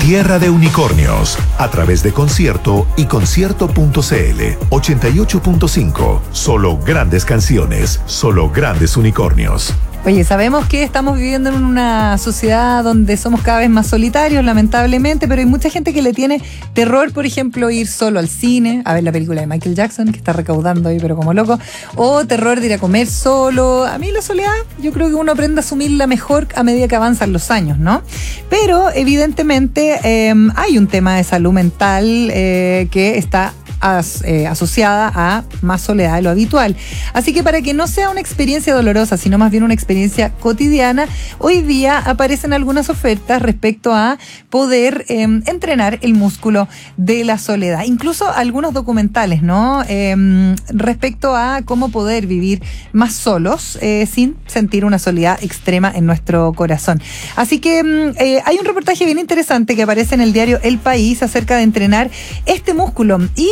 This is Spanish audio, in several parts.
Tierra de Unicornios, a través de Concierto y Concierto.cl. 88.5. Solo grandes canciones, solo grandes unicornios. Oye, sabemos que estamos viviendo en una sociedad donde somos cada vez más solitarios, lamentablemente, pero hay mucha gente que le tiene terror, por ejemplo, ir solo al cine, a ver la película de Michael Jackson, que está recaudando ahí, pero como loco, o terror de ir a comer solo. A mí la soledad, yo creo que uno aprende a asumirla mejor a medida que avanzan los años, ¿no? Pero, evidentemente, hay un tema de salud mental que está asociada a más soledad de lo habitual. Así que para que no sea una experiencia dolorosa, sino más bien una experiencia cotidiana, hoy día aparecen algunas ofertas respecto a poder entrenar el músculo de la soledad. Incluso algunos documentales, ¿no? Respecto a cómo poder vivir más solos sin sentir una soledad extrema en nuestro corazón. Así que hay un reportaje bien interesante que aparece en el diario El País acerca de entrenar este músculo y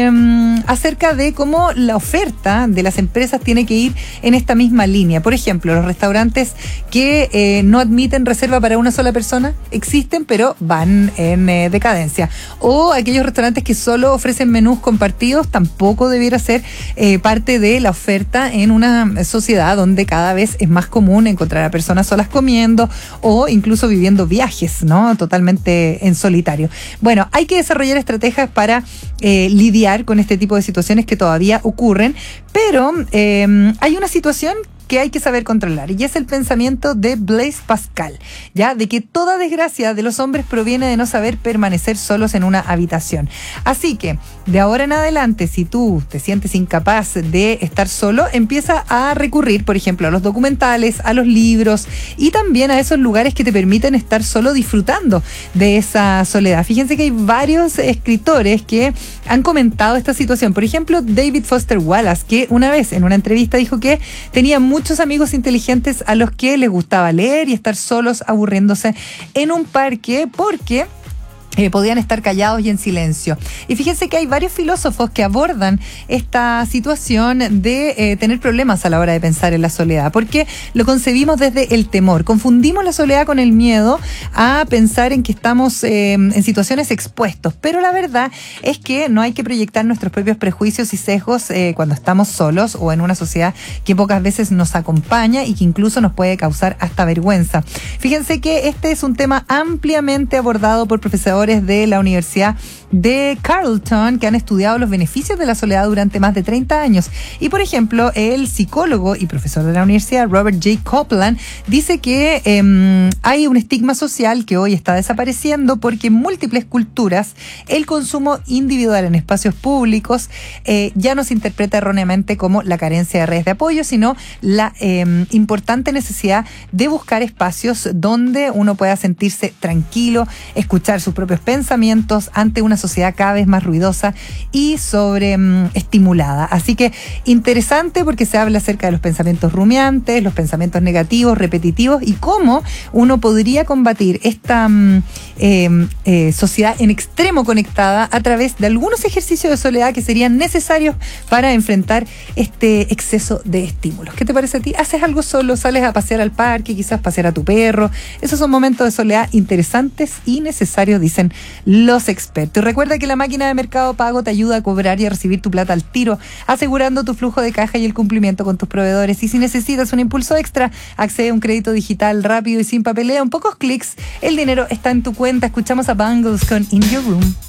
acerca de cómo la oferta de las empresas tiene que ir en esta misma línea. Por ejemplo, los restaurantes que no admiten reserva para una sola persona existen, pero van en decadencia. O aquellos restaurantes que solo ofrecen menús compartidos tampoco debiera ser parte de la oferta en una sociedad donde cada vez es más común encontrar a personas solas comiendo o incluso viviendo viajes, ¿no? Totalmente en solitario. Bueno, hay que desarrollar estrategias para lidiar con este tipo de situaciones que todavía ocurren, pero hay una situación que hay que saber controlar, y es el pensamiento de Blaise Pascal, ya, de que toda desgracia de los hombres proviene de no saber permanecer solos en una habitación. Así que, de ahora en adelante, si tú te sientes incapaz de estar solo, empieza a recurrir, por ejemplo, a los documentales, a los libros y también a esos lugares que te permiten estar solo disfrutando de esa soledad. Fíjense que hay varios escritores que han comentado esta situación. Por ejemplo, David Foster Wallace, que una vez en una entrevista dijo que tenía muchos amigos inteligentes a los que les gustaba leer y estar solos aburriéndose en un parque porque podían estar callados y en silencio. Y fíjense que hay varios filósofos que abordan esta situación de tener problemas a la hora de pensar en la soledad, porque lo concebimos desde el temor. Confundimos la soledad con el miedo a pensar en que estamos en situaciones expuestos, pero la verdad es que no hay que proyectar nuestros propios prejuicios y sesgos cuando estamos solos o en una sociedad que pocas veces nos acompaña y que incluso nos puede causar hasta vergüenza. Fíjense que este es un tema ampliamente abordado por profesores de la Universidad de Carleton que han estudiado los beneficios de la soledad durante más de 30 años. Y por ejemplo, el psicólogo y profesor de la universidad Robert J. Copeland dice que hay un estigma social que hoy está desapareciendo porque en múltiples culturas el consumo individual en espacios públicos ya no se interpreta erróneamente como la carencia de redes de apoyo, sino la importante necesidad de buscar espacios donde uno pueda sentirse tranquilo, escuchar sus propios pensamientos ante una sociedad cada vez más ruidosa y sobreestimulada. Así que interesante porque se habla acerca de los pensamientos rumiantes, los pensamientos negativos, repetitivos y cómo uno podría combatir esta sociedad en extremo conectada a través de algunos ejercicios de soledad que serían necesarios para enfrentar este exceso de estímulos. ¿Qué te parece a ti? ¿Haces algo solo? ¿Sales a pasear al parque? Quizás pasear a tu perro. Esos son momentos de soledad interesantes y necesarios, dicen los expertos. Y recuerda que la máquina de Mercado Pago te ayuda a cobrar y a recibir tu plata al tiro, asegurando tu flujo de caja y el cumplimiento con tus proveedores. Y si necesitas un impulso extra, accede a un crédito digital rápido y sin papeleo. En pocos clics, el dinero está en tu cuenta. Escuchamos a Bangles con In Your Room.